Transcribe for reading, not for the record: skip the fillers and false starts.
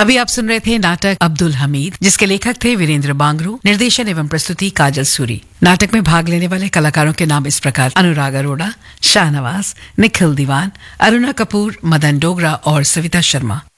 अभी आप सुन रहे थे नाटक अब्दुल हमीद, जिसके लेखक थे वीरेंद्र बांगरू, निर्देशन एवं प्रस्तुति काजल सूरी। नाटक में भाग लेने वाले कलाकारों के नाम इस प्रकार: अनुराग अरोड़ा, शाहनवाज, निखिल दीवान, अरुणा कपूर, मदन डोगरा और सविता शर्मा।